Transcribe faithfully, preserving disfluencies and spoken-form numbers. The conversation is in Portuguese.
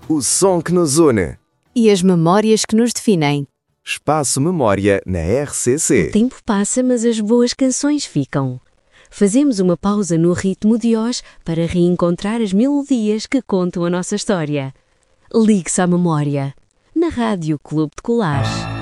O som que nos une. E as memórias que nos definem. Espaço Memória na R C C. O tempo passa, mas as boas canções ficam. Fazemos uma pausa no ritmo de hoje para reencontrar as melodias que contam a nossa história. Ligue-se à memória. Na Rádio Clube de Colares.